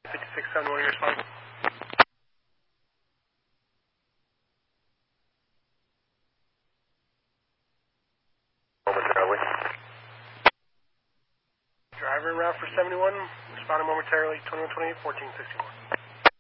5671, you're responding. Momentarily. Driver en route for 71, responding momentarily, 2128, 1461.